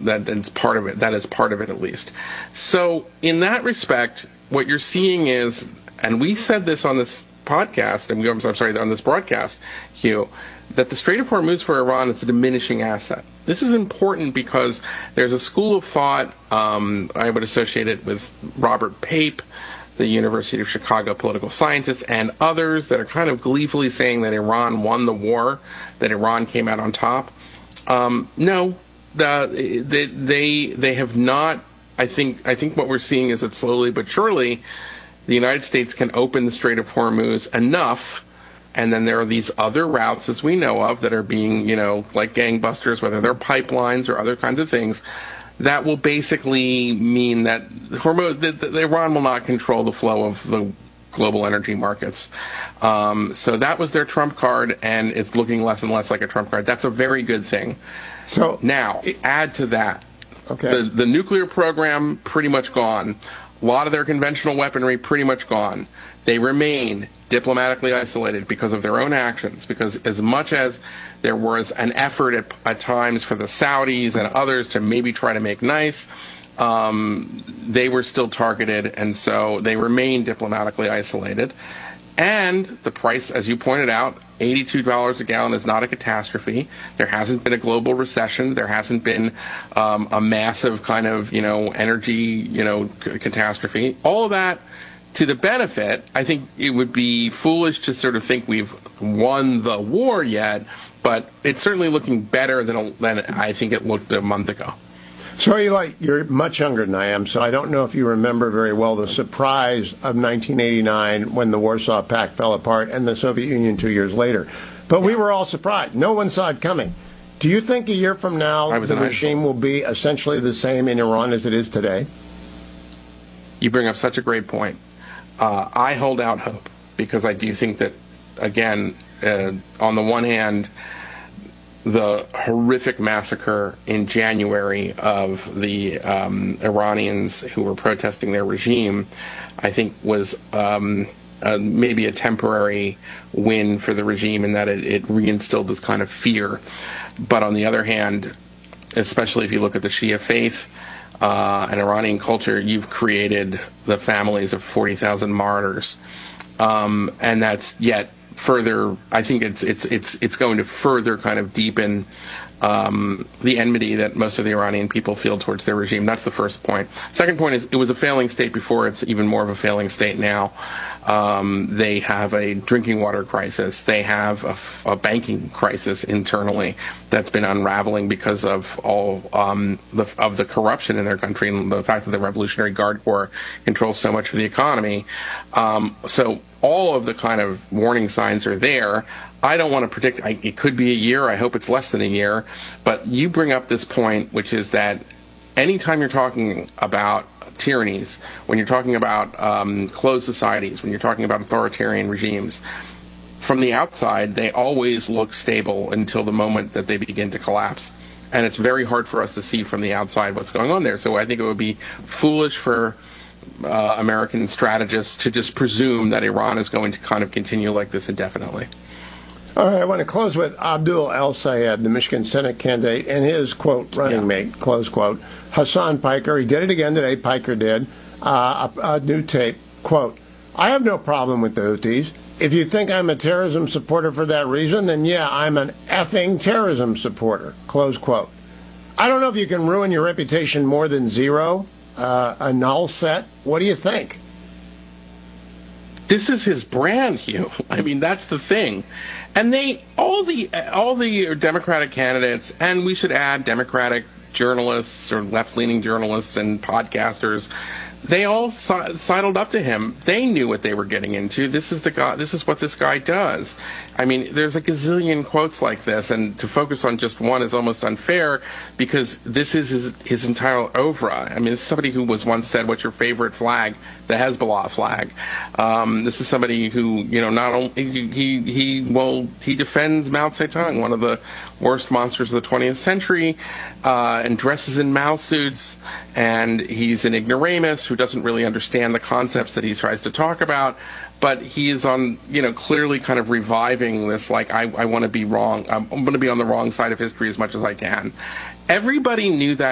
it's part of it. That is part of it, at least. So in that respect, what you're seeing is, and we said this on this podcast, on this broadcast, Hugh, that the Strait of Hormuz for Iran is a diminishing asset. This is important because there's a school of thought, I would associate it with Robert Pape, the University of Chicago political scientist, and others that are kind of gleefully saying that Iran won the war, that Iran came out on top. No, they have not. I think what we're seeing is that slowly but surely, the United States can open the Strait of Hormuz enough, and then there are these other routes, as we know of, that are being, like gangbusters, whether they're pipelines or other kinds of things, that will basically mean that Iran will not control the flow of the global energy markets. So that was their trump card, and it's looking less and less like a trump card. That's a very good thing. So now, add to that, the nuclear program pretty much gone. A lot of their conventional weaponry pretty much gone. They remain diplomatically isolated because of their own actions, because as much as there was an effort at times for the Saudis and others to maybe try to make nice, they were still targeted, and so they remain diplomatically isolated. And the price, as you pointed out, $82 a gallon is not a catastrophe. There hasn't been a global recession. There hasn't been a massive kind of, energy, catastrophe. All of that to the benefit. I think it would be foolish to sort of think we've won the war yet, but it's certainly looking better than I think it looked a month ago. So, Eli, you're much younger than I am, so I don't know if you remember very well the surprise of 1989 when the Warsaw Pact fell apart and the Soviet Union 2 years later. But we were all surprised. No one saw it coming. Do you think a year from now the regime will be essentially the same in Iran as it is today? You bring up such a great point. I hold out hope because I do think that, again, on the one hand, the horrific massacre in January of the Iranians who were protesting their regime, I think was maybe a temporary win for the regime in that it reinstilled this kind of fear. But on the other hand, especially if you look at the Shia faith and Iranian culture, you've created the families of 40,000 martyrs. And that's yet further, I think it's going to further kind of deepen the enmity that most of the Iranian people feel towards their regime. That's the first point. Second point is it was a failing state before. It's even more of a failing state now. They have a drinking water crisis. They have a banking crisis internally that's been unraveling because of all of the corruption in their country and the fact that the Revolutionary Guard Corps controls so much of the economy. So all of the kind of warning signs are there. I don't want to predict. It could be a year. I hope it's less than a year. But you bring up this point, which is that anytime you're talking about tyrannies, when you're talking about closed societies, when you're talking about authoritarian regimes, from the outside, they always look stable until the moment that they begin to collapse. And it's very hard for us to see from the outside what's going on there. So I think it would be foolish for American strategists to just presume that Iran is going to kind of continue like this indefinitely. All right, I want to close with Abdul El-Sayed, the Michigan Senate candidate, and his, quote, running mate, close quote, Hassan Piker. He did it again today, Piker did, a new tape, quote, I have no problem with the Houthis. If you think I'm a terrorism supporter for that reason, then yeah, I'm an effing terrorism supporter, close quote. I don't know if you can ruin your reputation more than zero, a null set. What do you think? This is his brand, Hugh. I mean, that's the thing. And all the Democratic candidates, and we should add Democratic journalists or left-leaning journalists and podcasters, they all sidled up to him. They knew what they were getting into. This is the guy. This is what this guy does. I mean, there's a gazillion quotes like this, and to focus on just one is almost unfair because this is his entire oeuvre. I mean, this is somebody who was once said, "What's your favorite flag?" The Hezbollah flag. This is somebody who, not only he defends Mao Zedong, one of the worst monsters of the 20th century, and dresses in Mao suits, and he's an ignoramus who doesn't really understand the concepts that he tries to talk about. But he is on, clearly kind of reviving this, like, I want to be wrong. I'm going to be on the wrong side of history as much as I can. Everybody knew that.